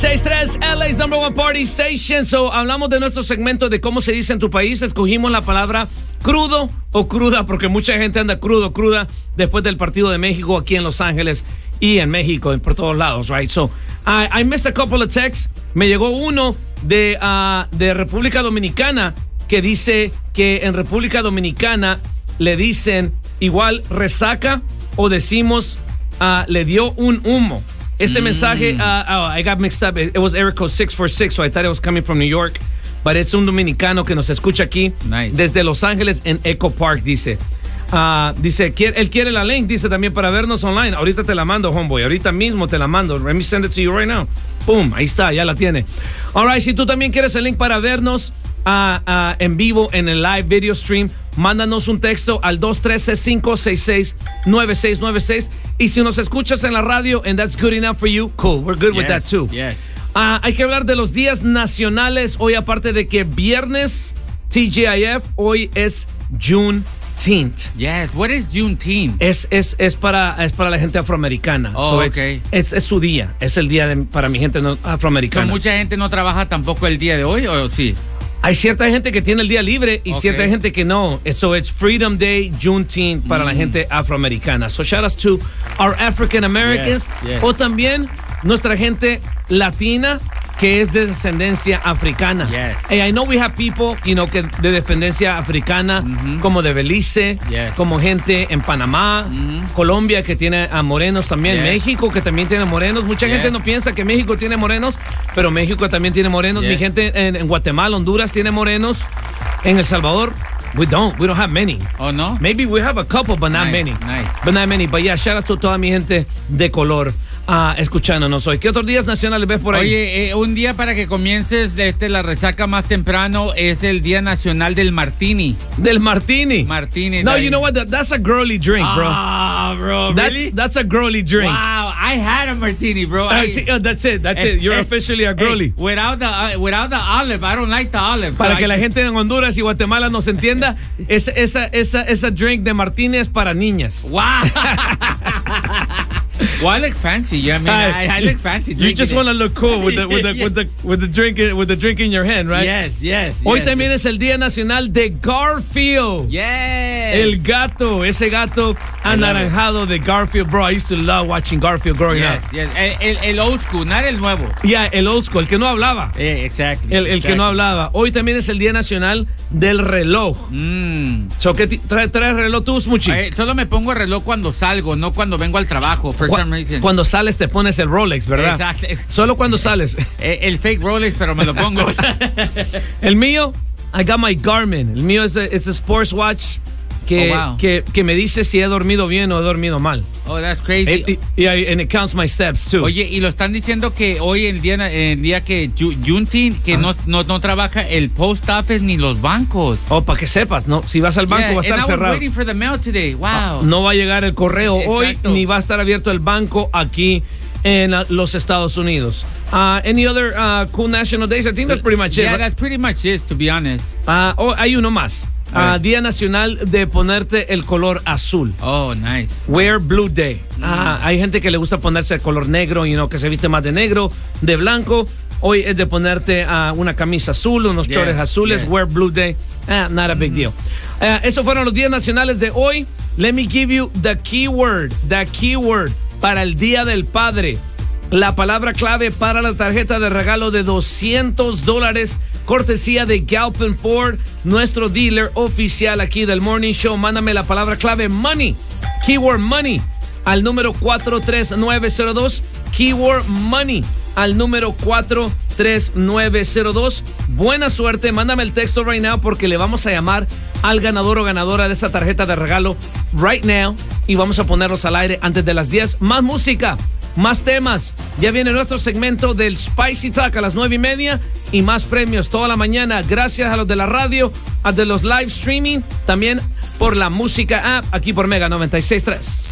6-3, LA's number one party station. So, hablamos de nuestro segmento de cómo se dice en tu país. Escogimos la palabra crudo o cruda porque mucha gente anda cruda después del partido de México aquí en Los Ángeles y en México, por todos lados, right? So, I missed a couple of texts. Me llegó uno de República Dominicana que dice que en República Dominicana le dicen igual resaca o decimos le dio un humo. Este mensaje, I got mixed up. It was area code 646, so I thought it was coming from New York. But es un dominicano que nos escucha aquí desde Los Ángeles en Echo Park, dice. Dice, él quiere la link, dice también para vernos online. Ahorita te la mando, homeboy. Ahorita mismo te la mando. Let me send it to you right now. Boom, ahí está, ya la tiene. All right, si tú también quieres el link para vernos en vivo en el live video stream, mándanos un texto al 213-566-9696. Y si nos escuchas en la radio and that's good enough for you, cool, we're good with that too. Yes. Hay que hablar de los días nacionales. Hoy, aparte de que viernes TGIF, hoy es Juneteenth. Yes, what is Juneteenth? Es para la gente afroamericana. Oh, so okay. Es su día. Es el día para mi gente afroamericana. So, ¿mucha gente no trabaja tampoco el día de hoy o sí? Hay cierta gente que tiene el día libre y cierta gente que no. So it's Freedom Day, Juneteenth para la gente afroamericana. So shout out to our African Americans. Yes. O también nuestra gente latina que es de descendencia africana. Yes. Hey, I know we have people, que de descendencia africana, como de Belice, como gente en Panamá, Colombia que tiene a morenos también, México que también tiene morenos. Mucha gente no piensa que México tiene morenos, pero México también tiene morenos. Mi gente en Guatemala, Honduras tiene morenos. En El Salvador, we don't have many. Oh, no? Maybe we have a couple, but not many. Nice. But not many. But yeah, shout out to toda mi gente de color escuchándonos hoy. ¿Qué otros días nacionales ves por ahí? Oye, un día para que comiences la resaca más temprano es el Día Nacional del Martini. ¿Del Martini? Martini. No, you know what? That's a girly drink, bro. Bro, really? That's a girly drink. Wow, I had a martini, bro. That's it. You're officially a girly. Without the olive, I don't like the olive. Para que la gente en Honduras y Guatemala nos entienda, esa drink de Martini es para niñas. Wow. Well, I look fancy. Yeah, I look fancy. You just want to look cool with the drink in your hand, right? Yes. Hoy también es el Día Nacional de Garfield. Yes. El gato, ese gato anaranjado de Garfield, bro. I used to love watching Garfield growing up. Yes. El old school, not el nuevo. Yeah, el old school, el que no hablaba. Exactly. El que no hablaba. Hoy también es el Día Nacional del Reloj. So, ¿qué traes reloj tú, Smuchi? Solo me pongo el reloj cuando salgo, no cuando vengo al trabajo. Cuando sales te pones el Rolex, ¿verdad? Exacto. Solo cuando sales. El fake Rolex, pero me lo pongo. El mío, I got my Garmin. El mío es a sports watch que me dice si he dormido bien o he dormido mal. Oh, that's crazy. And it counts my steps too. Oye, y lo están diciendo que hoy el día que Juneteenth que no trabaja el post office ni los bancos. Oh, para que sepas, no, si vas al banco va a estar cerrado. Waiting for the mail today. Wow. No va a llegar el correo hoy ni va a estar abierto el banco aquí en los Estados Unidos. Any other cool national days? I think that's pretty much it. Yeah, that's pretty much it, to be honest. Hay uno más. Día Nacional de ponerte el color azul. Oh, nice. Wear Blue Day. Hay gente que le gusta ponerse el color negro, que se viste más de negro, de blanco. Hoy es de ponerte una camisa azul, unos chores azules. Wear Blue Day. Not a big deal. Esos fueron los días nacionales de hoy. Let me give you the keyword para el Día del Padre. La palabra clave para la tarjeta de regalo de $200, cortesía de Galpin Ford, nuestro dealer oficial aquí del Morning Show. Mándame la palabra clave money, keyword money, al número 43902. Keyword money al número 43902. Buena suerte, mándame el texto right now porque le vamos a llamar al ganador o ganadora de esa tarjeta de regalo right now y vamos a ponerlos al aire antes de las 10. Más música, más temas. Ya viene nuestro segmento del Spicy Talk a las 9:30 y más premios toda la mañana. Gracias a los de la radio, a de los live streaming, también por la música app aquí por Mega 96.3.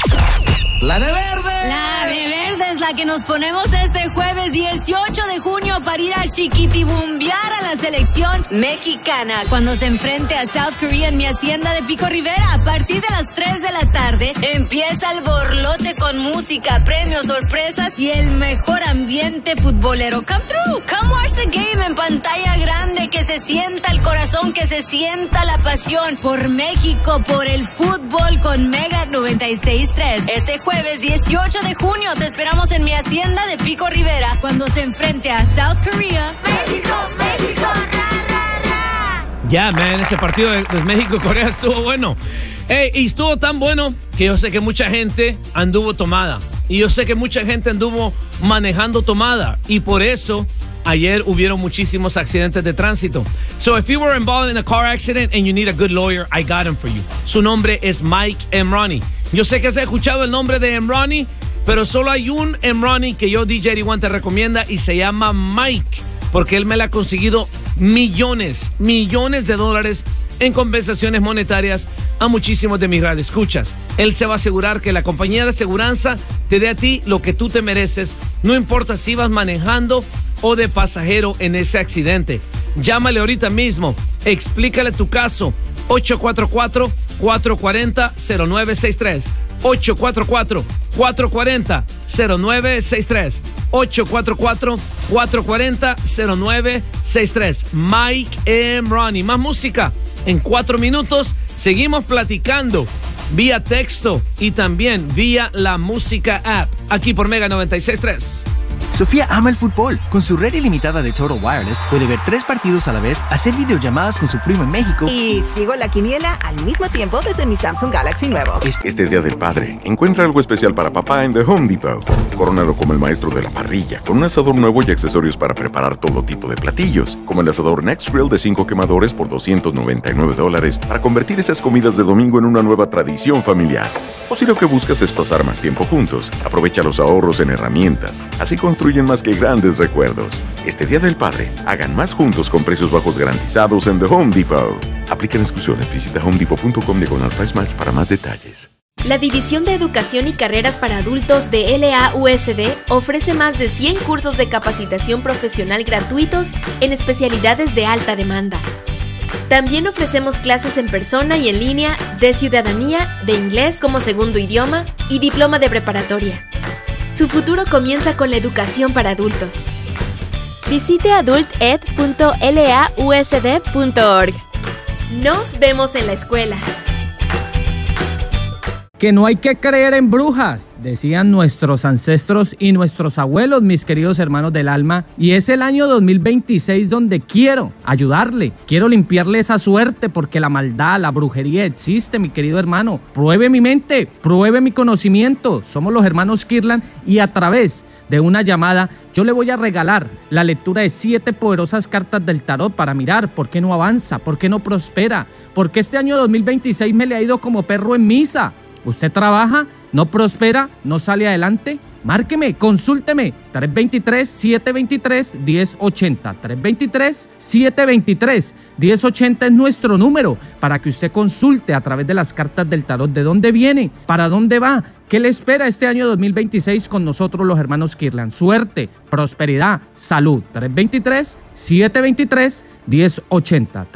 La de verde. La de verde es la que nos ponemos este jueves 18 de junio junio para ir a chiquitibumbear a la selección mexicana cuando se enfrente a South Korea en mi hacienda de Pico Rivera. A partir de las 3 de la tarde empieza el borlote con música, premios, sorpresas y el mejor ambiente futbolero. Come through, come watch the game en pantalla grande, que se sienta el corazón, que se sienta la pasión por México, por el fútbol con Mega 96.3. Este jueves 18 de junio te esperamos en mi hacienda de Pico Rivera cuando se enfrente a South Korea. México, México, ra, ra, ra. Ya, man, ese partido de México-Corea estuvo bueno. Y estuvo tan bueno que yo sé que mucha gente anduvo tomada. Y yo sé que mucha gente anduvo manejando tomada. Y por eso ayer hubieron muchísimos accidentes de tránsito. So if you were involved in a car accident and you need a good lawyer, I got him for you. Su nombre es Mike Emrani. Yo sé que has escuchado el nombre de Emrani, pero solo hay un Emrani que yo, DJ 81, te recomienda y se llama Mike, porque él me le ha conseguido millones de dólares en compensaciones monetarias a muchísimos de mis radioescuchas. Él se va a asegurar que la compañía de aseguranza te dé a ti lo que tú te mereces, no importa si vas manejando o de pasajero en ese accidente. Llámale ahorita mismo, explícale tu caso, 844-440-0963. 844-440-0963. 844-440-0963. Mike Emrani. Más música. En 4 minutos seguimos platicando vía texto y también vía la música app. Aquí por Mega 96.3. Sofía ama el fútbol. Con su red ilimitada de Total Wireless puede ver 3 partidos a la vez, hacer videollamadas con su primo en México. Y sigo la quiniela al mismo tiempo desde mi Samsung Galaxy nuevo. Este Día del Padre, encuentra algo especial para papá en The Home Depot. Corónalo como el maestro de la parrilla, con un asador nuevo y accesorios para preparar todo tipo de platillos, como el asador Next Grill de 5 quemadores por $299 para convertir esas comidas de domingo en una nueva tradición familiar. O si lo que buscas es pasar más tiempo juntos, aprovecha los ahorros en herramientas. Así construyen más que grandes recuerdos. Este Día del Padre, hagan más juntos con precios bajos garantizados en The Home Depot. Aplican exclusiones. Visita homedepot.com/price match para más detalles. La División de Educación y Carreras para Adultos de LAUSD ofrece más de 100 cursos de capacitación profesional gratuitos en especialidades de alta demanda. También ofrecemos clases en persona y en línea de ciudadanía, de inglés como segundo idioma y diploma de preparatoria. Su futuro comienza con la educación para adultos. Visite adulted.lausd.org. Nos vemos en la escuela. Que no hay que creer en brujas, decían nuestros ancestros y nuestros abuelos, mis queridos hermanos del alma. Y es el año 2026 donde quiero ayudarle, quiero limpiarle esa suerte, porque la maldad, la brujería existe, mi querido hermano. Pruebe mi mente, pruebe mi conocimiento. Somos los hermanos Kirtland y a través de una llamada yo le voy a regalar la lectura de 7 poderosas cartas del tarot para mirar por qué no avanza, por qué no prospera, porque este año 2026 me le ha ido como perro en misa. ¿Usted trabaja, no prospera, no sale adelante? Márqueme, consúlteme, 323-723-1080. 323-723-1080 es nuestro número para que usted consulte a través de las cartas del tarot de dónde viene, para dónde va, qué le espera este año 2026 con nosotros los hermanos Kirtland. Suerte, prosperidad, salud. 323-723-1080.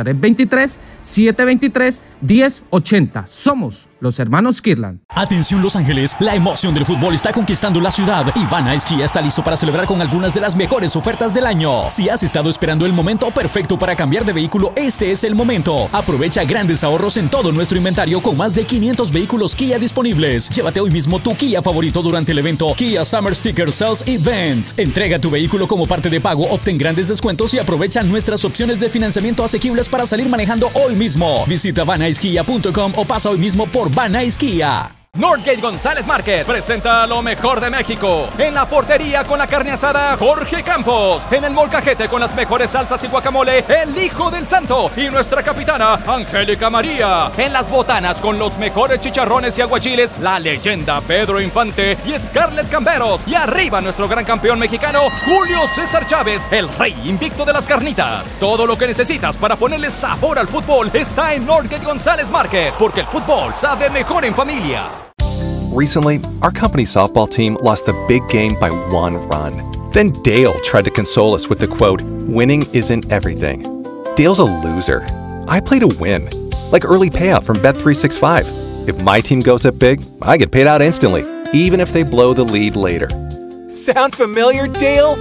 323-723-1080. Somos los hermanos Kirtland. Atención Los Ángeles, la emoción del fútbol está conquistando la ciudad y Van Nuys Kia está listo para celebrar con algunas de las mejores ofertas del año. Si has estado esperando el momento perfecto para cambiar de vehículo, este es el momento. Aprovecha grandes ahorros en todo nuestro inventario con más de 500 vehículos Kia disponibles. Llévate hoy mismo tu Kia favorito durante el evento Kia Summer Sticker Sales Event. Entrega tu vehículo como parte de pago, obtén grandes descuentos y aprovecha nuestras opciones de financiamiento asequibles para salir manejando hoy mismo. Visita vannuyskia.com o pasa hoy mismo por Van Nuys Kia. Northgate González Market presenta lo mejor de México. En la portería con la carne asada, Jorge Campos. En el molcajete con las mejores salsas y guacamole, el Hijo del Santo. Y nuestra capitana, Angélica María. En las botanas con los mejores chicharrones y aguachiles, la leyenda Pedro Infante y Scarlett Camberos. Y arriba nuestro gran campeón mexicano, Julio César Chávez, el rey invicto de las carnitas. Todo lo que necesitas para ponerle sabor al fútbol está en Northgate González Market, porque el fútbol sabe mejor en familia. Recently, our company softball team lost the big game by 1 run. Then Dale tried to console us with the quote, "Winning isn't everything." Dale's a loser. I play to win. Like early payout from Bet365. If my team goes up big, I get paid out instantly, even if they blow the lead later. Sound familiar, Dale?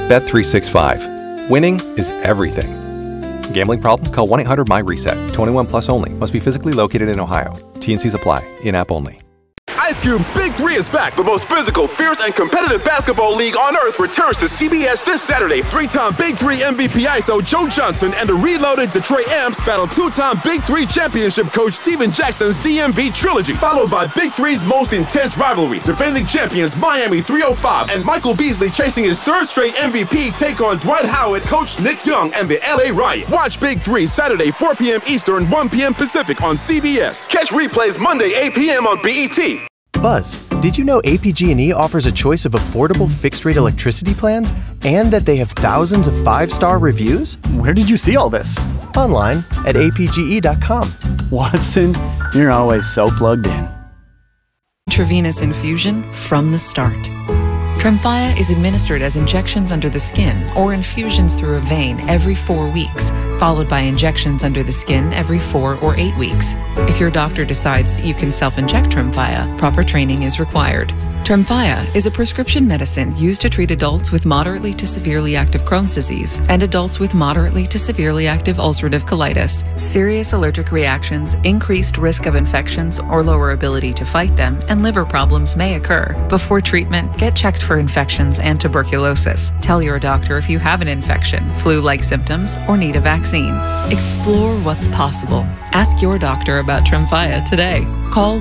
Bet365. Winning is everything. Gambling problem? Call 1-800-MY-RESET. 21 plus only. Must be physically located in Ohio. T&Cs apply. In-app only. Ice Cube's Big 3 is back. The most physical, fierce, and competitive basketball league on earth returns to CBS this Saturday. 3-time Big 3 MVP ISO Joe Johnson and the reloaded Detroit Amps battle 2-time Big 3 championship coach Steven Jackson's DMV trilogy, followed by Big 3's most intense rivalry. Defending champions Miami 305 and Michael Beasley chasing his third straight MVP take on Dwight Howard, coach Nick Young, and the LA Riot. Watch Big 3 Saturday 4 p.m. Eastern, 1 p.m. Pacific on CBS. Catch replays Monday 8 p.m. on BET. Buzz, did you know APG&E offers a choice of affordable fixed-rate electricity plans and that they have thousands of 5-star reviews? Where did you see all this? Online at apge.com. Watson, you're always so plugged in. Intravenous infusion from the start. Tremfya is administered as injections under the skin or infusions through a vein every 4 weeks, followed by injections under the skin every 4 or 8 weeks. If your doctor decides that you can self-inject Tremfya, proper training is required. Tremfya is a prescription medicine used to treat adults with moderately to severely active Crohn's disease and adults with moderately to severely active ulcerative colitis. Serious allergic reactions, increased risk of infections or lower ability to fight them, and liver problems may occur. Before treatment, get checked for infections and tuberculosis. Tell your doctor if you have an infection, flu-like symptoms, or need a vaccine. Explore what's possible. Ask your doctor about Tremfya today. Call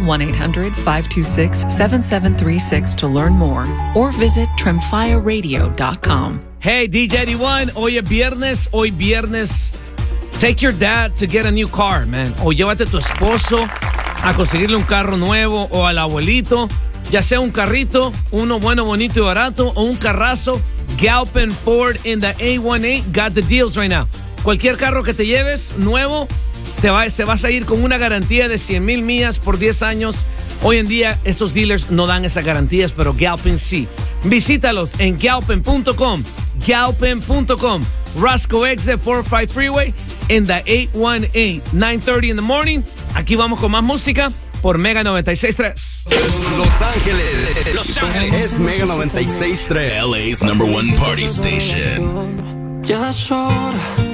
1-800-526-7736 to learn more or visit tremfyaradio.com. Hey, DJ 81, hoy viernes. Take your dad to get a new car, man. O llévate a tu esposo a conseguirle un carro nuevo o al abuelito, ya sea un carrito, uno bueno, bonito y barato o un carrazo. Galpin Ford in the A18 got the deals right now. Cualquier carro que te lleves nuevo, se vas a ir con una garantía de 100,000 millas por 10 años. Hoy en día esos dealers no dan esas garantías, pero Galpin sí. Visítalos en galpin.com. Galpin.com. Roscoe Exit 405 Freeway in the 818. 9:30 in the morning. Aquí vamos con más música por Mega 96.3. Los Ángeles es Mega 96.3. LA's #1 party station. Ya es hora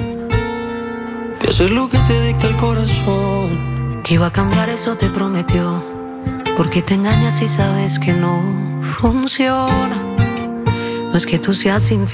de hacer lo que te dicta el corazón. Que iba a cambiar, eso te prometió. Porque te engañas y sabes que no funciona. No es que tú seas infiel.